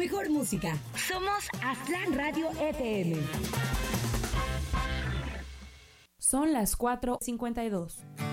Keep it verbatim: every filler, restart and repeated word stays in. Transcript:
mejor música. Somos Aztlán Radio F M. Son las cuatro cincuenta y dos.